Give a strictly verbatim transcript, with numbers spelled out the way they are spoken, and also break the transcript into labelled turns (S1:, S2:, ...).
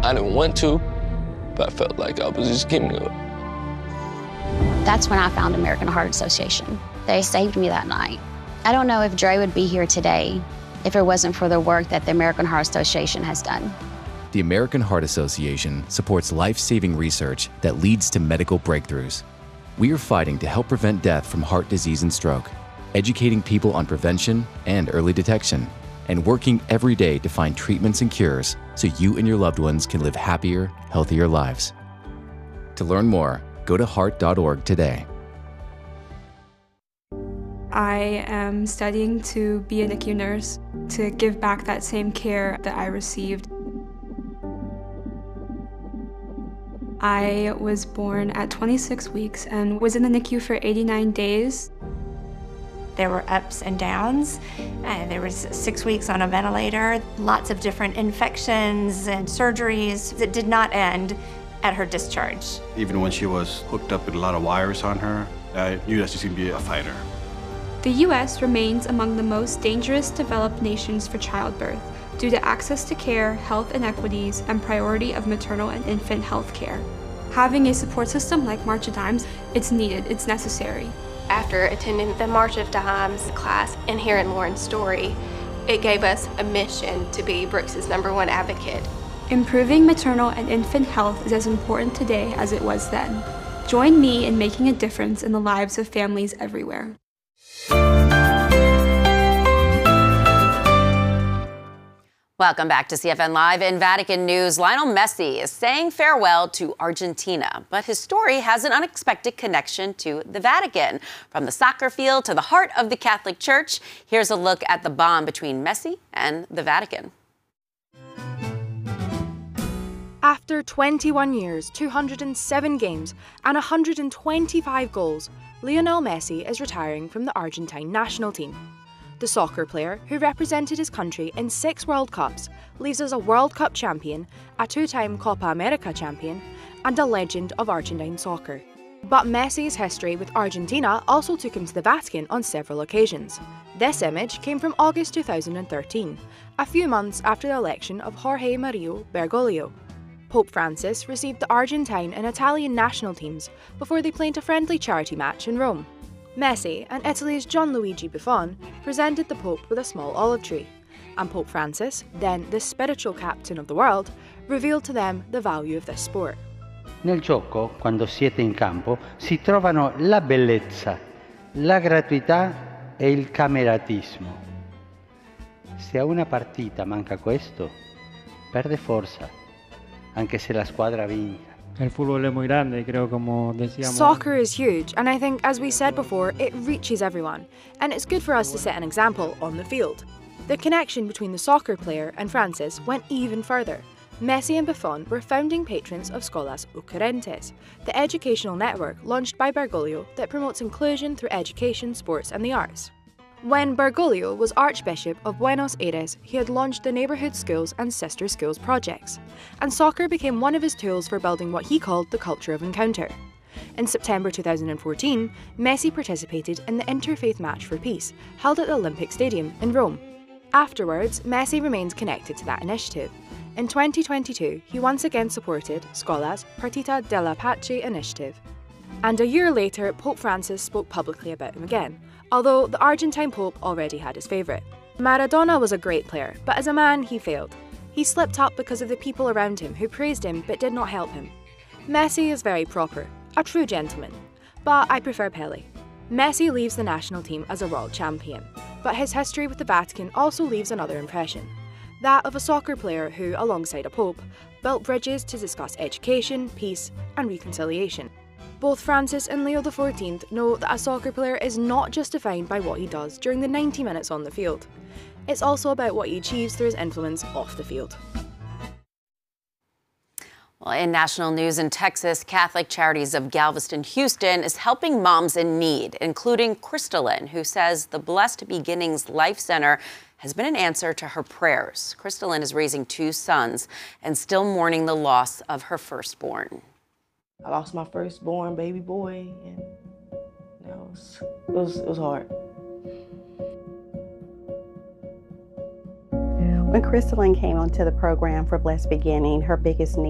S1: I didn't want to, but I felt like I was just giving up.
S2: That's when I found American Heart Association. They saved me that night. I don't know if Dre would be here today if it wasn't for the work that the American Heart Association has done.
S3: The American Heart Association supports life-saving research that leads to medical breakthroughs. We are fighting to help prevent death from heart disease and stroke, educating people on prevention and early detection, and working every day to find treatments and cures so you and your loved ones can live happier, healthier lives. To learn more, go to heart dot org today.
S4: I am studying to be a N I C U nurse, to give back that same care that I received. I was born at twenty-six weeks and was in the N I C U for eighty-nine days.
S5: There were ups and downs. Uh, there was six weeks on a ventilator, lots of different infections and surgeries that did not end at her discharge.
S6: Even when she was hooked up with a lot of wires on her, I knew that she was going to be a fighter.
S4: The U S remains among the most dangerous developed nations for childbirth due to access to care, health inequities, and priority of maternal and infant health care. Having a support system like March of Dimes, it's needed, it's necessary.
S7: After attending the March of Dimes class and hearing Lauren's story, it gave us a mission to be Brooks's number one advocate.
S4: Improving maternal and infant health is as important today as it was then. Join me in making a difference in the lives of families everywhere.
S8: Welcome back to C F N Live. In Vatican news, Lionel Messi is saying farewell to Argentina, but his story has an unexpected connection to the Vatican. From the soccer field to the heart of the Catholic Church, here's a look at the bond between Messi and the Vatican.
S9: After twenty-one years, two hundred seven games, and one hundred twenty-five goals, Lionel Messi is retiring from the Argentine national team. The soccer player, who represented his country in six World Cups, leaves as a World Cup champion, a two-time Copa America champion, and a legend of Argentine soccer. But Messi's history with Argentina also took him to the Vatican on several occasions. This image came from August two thousand thirteen, a few months after the election of Jorge Mario Bergoglio. Pope Francis received the Argentine and Italian national teams before they played a friendly charity match in Rome. Messi and Italy's Gianluigi Buffon presented the Pope with a small olive tree, and Pope Francis, then the spiritual captain of the world, revealed to them the value of this sport.
S10: Nel gioco, quando siete in campo, si trovano la bellezza, la gratuità e il cameratismo. Se a una partita manca questo, perde forza, anche se la squadra vinca.
S11: El fútbol es muy grande, creo, como decíamos.
S9: Soccer is huge, and I think, as we said before, it reaches everyone, and it's good for us to set an example on the field. The connection between the soccer player and Francis went even further. Messi and Buffon were founding patrons of Scholas Occurrentes, the educational network launched by Bergoglio that promotes inclusion through education, sports and the arts. When Bergoglio was Archbishop of Buenos Aires, he had launched the Neighbourhood Schools and Sister Schools projects, and soccer became one of his tools for building what he called the culture of encounter. In September two thousand fourteen, Messi participated in the Interfaith Match for Peace, held at the Olympic Stadium in Rome. Afterwards, Messi remained connected to that initiative. In twenty twenty-two, he once again supported Scholas Partita della Pace initiative. And a year later, Pope Francis spoke publicly about him again, although the Argentine Pope already had his favourite. Maradona was a great player, but as a man, he failed. He slipped up because of the people around him who praised him but did not help him. Messi is very proper, a true gentleman, but I prefer Pele. Messi leaves the national team as a world champion, but his history with the Vatican also leaves another impression, that of a soccer player who, alongside a pope, built bridges to discuss education, peace and reconciliation. Both Francis and Leo the fourteenth know that a soccer player is not just defined by what he does during the ninety minutes on the field. It's also about what he achieves through his influence off the field.
S8: Well, in national news in Texas, Catholic Charities of Galveston, Houston is helping moms in need, including Crystalline, who says the Blessed Beginnings Life Center has been an answer to her prayers. Crystalline is raising two sons and still mourning the loss of her firstborn.
S12: I lost my firstborn baby boy, and you know, it, was, it, was, it was hard.
S13: When Crystalline came onto the program for Blessed Beginning, her biggest need